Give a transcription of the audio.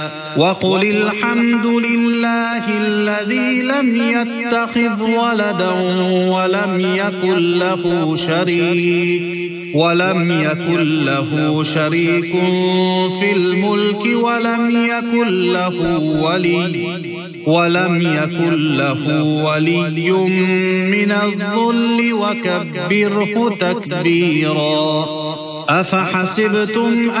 وقل الحمد لله الذي لم يتخذ ولدا ولم يكن له شريك في الملك ولم يكن له ولي من الذل وكبره تكبيرا. أفحسبتم